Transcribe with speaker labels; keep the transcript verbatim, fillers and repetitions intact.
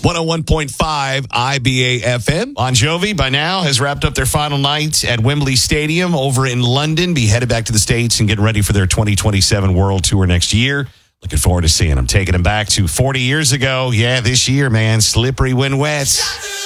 Speaker 1: one oh one point five I B A F M.
Speaker 2: Bon Jovi, by now, has wrapped up their final night at Wembley Stadium over in London. Be headed back to the States and getting ready for their twenty twenty-seven World Tour next year. Looking forward to seeing them. Taking them back to forty years ago. Yeah, this year, man. Slippery when wet.